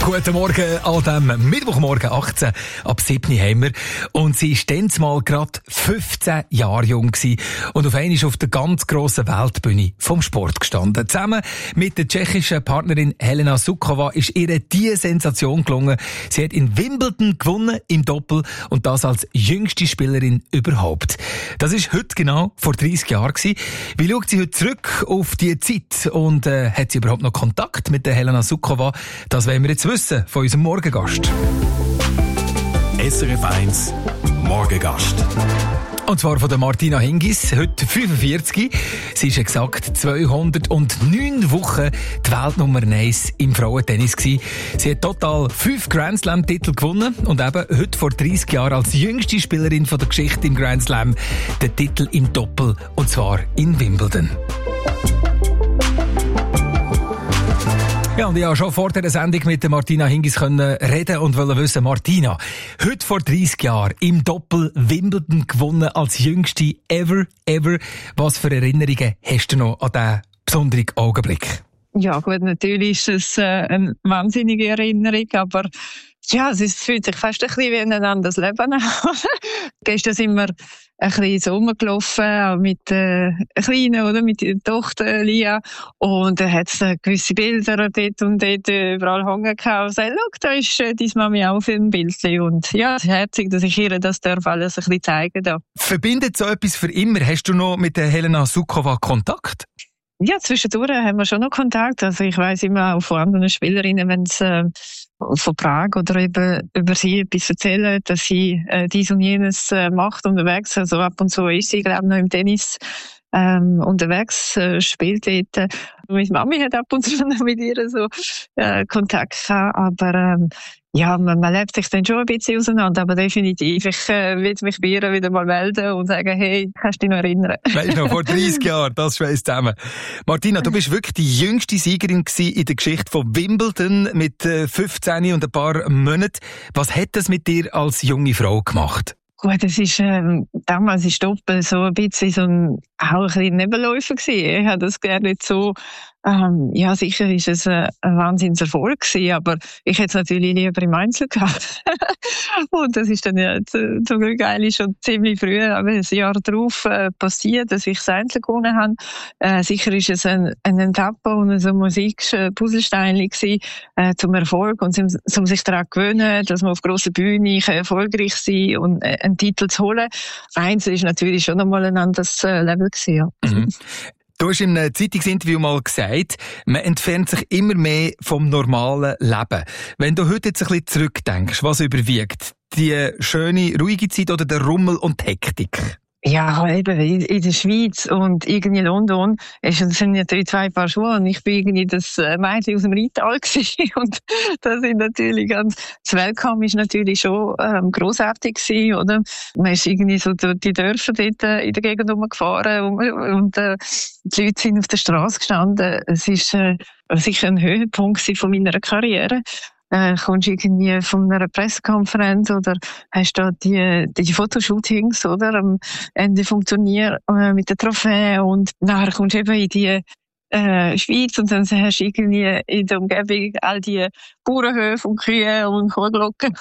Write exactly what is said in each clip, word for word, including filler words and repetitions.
Guten Morgen an diesem Mittwochmorgen, achtzehn ab sieben haben wir. Und sie war dann mal gerade fünfzehn Jahre jung gewesen und auf einmal auf der ganz grossen Weltbühne vom Sport gestanden. Zusammen mit der tschechischen Partnerin Helena Suková ist ihr diese Sensation gelungen. Sie hat in Wimbledon gewonnen im Doppel und das als jüngste Spielerin überhaupt. Das ist heute genau vor dreißig Jahren gewesen. Wie schaut sie heute zurück auf diese Zeit und äh, hat sie überhaupt noch Kontakt mit der Helena Suková? Das wollen wir jetzt wissen von unserem Morgengast. S R F eins Morgengast. Und zwar von der Martina Hingis, heute fünfundvierzig. Sie ist exakt zweihundertneun Wochen die Weltnummer eins im Frauentennis gewesen. Sie hat total fünf Grand Slam-Titel gewonnen und eben heute vor dreißig Jahren als jüngste Spielerin von der Geschichte im Grand Slam den Titel im Doppel, und zwar in Wimbledon. Ja, und ich habe schon vor der Sendung mit der Martina Hingis können reden und wollte wissen, Martina, heute vor dreißig Jahren im Doppel Wimbledon gewonnen als jüngste ever, ever. Was für Erinnerungen hast du noch an diesen besonderen Augenblick? Ja gut, natürlich ist es äh, eine wahnsinnige Erinnerung, aber ja, es ist, fühlt sich fast ein bisschen wie ein anderes Leben an. Gestern sind wir ein bisschen so rumgelaufen, mit äh, Kleinen, oder, mit der Tochter Lia. Und da hat es äh, gewisse Bilder dort und dort überall hängen gehabt. Und sagt, schau, da ist äh, deine Mami auch für ein Bildchen. Und ja, es ist herzig, dass ich ihr das darf alles ein bisschen zeigen darf. Verbindet so etwas für immer? Hast du noch mit der Helena Suková Kontakt? Ja, zwischendurch haben wir schon noch Kontakt. Also ich weiss immer auch von anderen Spielerinnen, wenn sie äh, von Prag oder eben über sie etwas erzählen, dass sie äh, dies und jenes äh, macht unterwegs. Also ab und zu ist sie, glaube ich, noch im Tennis ähm, unterwegs, äh, spielt dort. Meine Mami hat ab und zu noch mit ihr so äh, Kontakt gehabt, aber ähm, ja, man, man lebt sich dann schon ein bisschen auseinander, aber definitiv. Ich äh, will mich bei ihr wieder mal melden und sagen, hey, kannst du dich noch erinnern? Weißt du noch, vor dreißig Jahren, das schweißt zusammen. Martina, du bist wirklich die jüngste Siegerin gewesen in der Geschichte von Wimbledon mit äh, fünfzehn und ein paar Monaten. Was hat das mit dir als junge Frau gemacht? Gut, es ist, ähm, damals ist Doppel so ein bisschen so ein, auch ein bisschen Nebenläufer gewesen. Ich habe das gerne nicht so, ähm, ja, sicher ist es ein, ein Wahnsinnserfolg gewesen, aber ich hätte es natürlich lieber im Einzel gehabt. Und das ist dann ja zum Glück eigentlich schon ziemlich früh, aber ein Jahr darauf äh, passiert, dass ich das Einzel gewonnen habe. Äh, sicher ist es ein, ein Etappe und so ein Musik-Puzzlestein gewesen, äh, zum Erfolg und um, um sich daran zu gewöhnen, dass man auf grosser Bühne erfolgreich sein kann und äh, einen Titel zu holen. Einzel ist natürlich schon einmal ein anderes äh, Level gewesen, ja. Mhm. Du hast in einem Zeitungsinterview mal gesagt, man entfernt sich immer mehr vom normalen Leben. Wenn du heute jetzt ein bisschen zurückdenkst, was überwiegt? Die schöne, ruhige Zeit oder der Rummel und die Hektik? Ja, eben, in der Schweiz und irgendwie in London, es sind natürlich zwei Paar Schuhe und ich bin irgendwie das Mädchen aus dem Rheintal gewesen und das sind natürlich ganz, das Welcome ist natürlich schon ähm, grossartig gewesen, oder? Man ist irgendwie so durch die Dörfer dort in der Gegend rumgefahren und, und äh, die Leute sind auf der Straße gestanden. Es ist äh, sicher ein Höhepunkt von meiner Karriere. Äh, kommst irgendwie von einer Pressekonferenz oder hast da die, die Fotoshootings, oder? Am Ende vom Turnier äh, mit der Trophäe und nachher kommst du eben in die äh, Schweiz und dann hast du irgendwie in der Umgebung all die Bauernhöfe und Kühe und Kuhglocken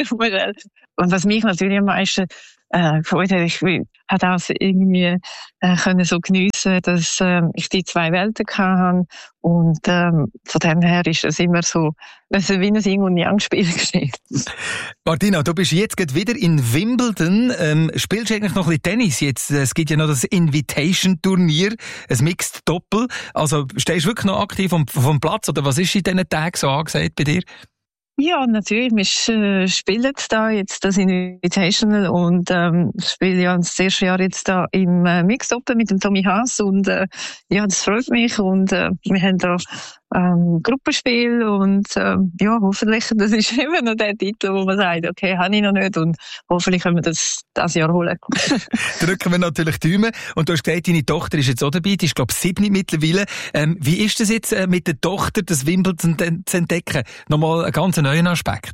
und was mich natürlich am meisten äh, gefreut hat, ich hat auch irgendwie äh, können so geniessen, dass äh, ich die zwei Welten hatte und ähm, von dem her ist es immer so, es ist wie ein Yin- und Yang-Spiel gewesen. Martina, du bist jetzt gerade wieder in Wimbledon, ähm, spielst du eigentlich noch ein bisschen Tennis jetzt? Es gibt ja noch das Invitation-Turnier, ein Mixed-Doppel, also stehst du wirklich noch aktiv vom, vom Platz oder was ist in diesen Tagen so angesagt bei dir? Ja, natürlich. Wir äh, spielen da jetzt das Invitational und ähm, spiele ja das erste Jahr jetzt da im äh, Mixed-Doppel mit dem Tommy Haas und äh, ja, das freut mich und äh, wir haben da ähm, Gruppenspiel und äh, ja, hoffentlich, das ist immer noch der Titel, wo man sagt, okay, habe ich noch nicht und hoffentlich können wir das dieses Jahr holen. Drücken wir natürlich die Daumen. Und du hast gesagt, deine Tochter ist jetzt auch dabei, die ist glaube ich sieben mittlerweile. Ähm, wie ist das jetzt äh, mit der Tochter, das Wimbledon zu entdecken? Nochmal ein ganz neuer Aspekt.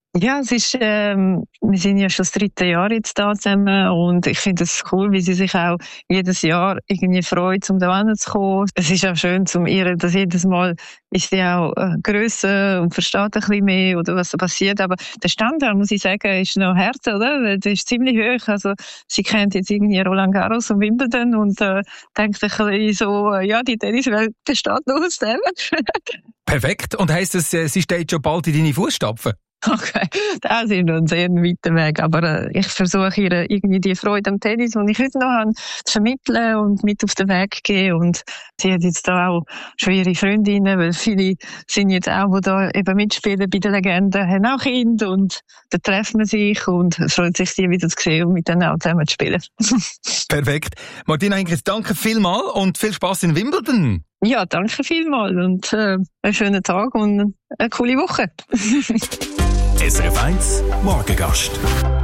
Ja, es ist, ähm, wir sind ja schon das dritte Jahr jetzt da zusammen und ich finde es cool, wie sie sich auch jedes Jahr irgendwie freut, um da hinzukommen. Es ist auch schön, zum ihr, dass jedes Mal ist sie auch äh, grösser und versteht ein bisschen mehr oder was da passiert. Aber der Standard, muss ich sagen, ist noch Herz, oder? Der ist ziemlich hoch. Also, sie kennt jetzt irgendwie Roland Garros und Wimbledon und äh, denkt ein bisschen so, äh, ja, die Tenniswelt besteht nur aus dem. Perfekt. Und heisst das, sie steht schon bald in deine Fußstapfen? Okay, das ist noch ein sehr weiter Weg, aber äh, ich versuche ihr irgendwie die Freude am Tennis, die ich heute noch habe, zu vermitteln und mit auf den Weg gehen. Und sie hat jetzt da auch schon ihre Freundinnen, weil viele sind jetzt auch, die da eben mitspielen bei den Legenden, haben auch Kinder und da treffen wir sich und es freut sich, sie wieder zu sehen und mit denen auch zusammen zu spielen. Perfekt. Martina Hinrichs, danke vielmals und viel Spass in Wimbledon. Ja, danke vielmals und äh, einen schönen Tag und eine coole Woche. S R F eins Morgengast.